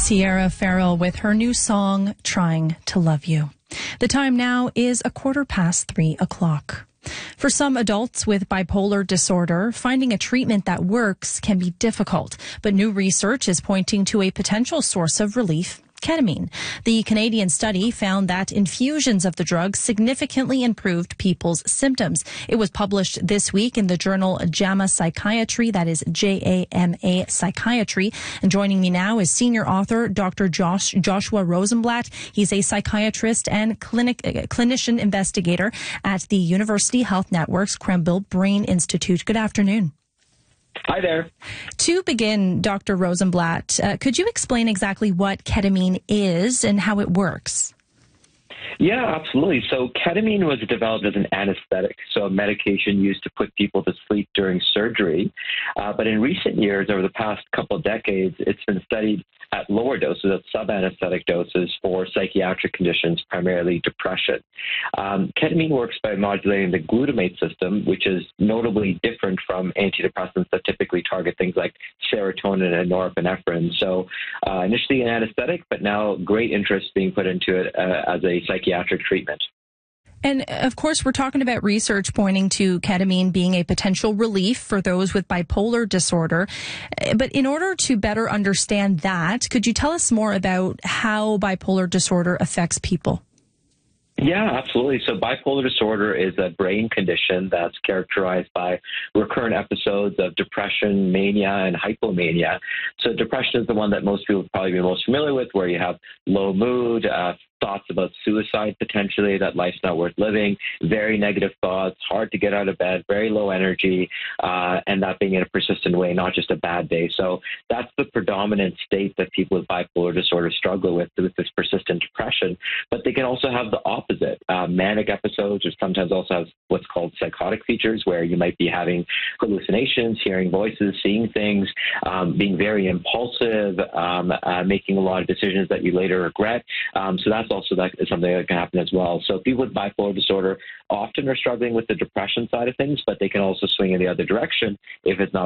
Sierra Farrell with her new song, Trying to Love You. The time now is 3:15. For some adults with bipolar disorder, finding a treatment that works can be difficult, but new research is pointing to a potential source of relief: ketamine. The Canadian study found that infusions of the drug significantly improved people's symptoms. It was published this week in the journal JAMA Psychiatry, that is JAMA Psychiatry. And joining me now is senior author Dr. Joshua Rosenblatt. He's a psychiatrist and clinician investigator at the University Health Network's Krembil Brain Institute. Good afternoon. Hi there. To begin, Dr. Rosenblatt, could you explain exactly what ketamine is and how it works? Yeah, absolutely. So ketamine was developed as an anesthetic, so a medication used to put people to sleep during surgery. But in recent years, over the past couple of decades, it's been studied at lower doses, at sub-anesthetic doses for psychiatric conditions, primarily depression. Ketamine works by modulating the glutamate system, which is notably different from antidepressants that typically target things like serotonin and norepinephrine. So initially an anesthetic, but now great interest being put into it as a psychiatric treatment. And of course, we're talking about research pointing to ketamine being a potential relief for those with bipolar disorder. But in order to better understand that, could you tell us more about how bipolar disorder affects people? Yeah, absolutely. So bipolar disorder is a brain condition that's characterized by recurrent episodes of depression, mania, and hypomania. So depression is the one that most people would probably be most familiar with, where you have low mood, thoughts about suicide potentially, that life's not worth living, very negative thoughts, hard to get out of bed, very low energy, and that being in a persistent way, not just a bad day. So that's the predominant state that people with bipolar disorder struggle with this persistent depression. But they can also have the opposite, manic episodes, or sometimes also have what's called psychotic features, where you might be having hallucinations, hearing voices, seeing things, being very impulsive, making a lot of decisions that you later regret. So that's also something that can happen as well. So people with bipolar disorder often are struggling with the depression side of things, but they can also swing in the other direction if it's not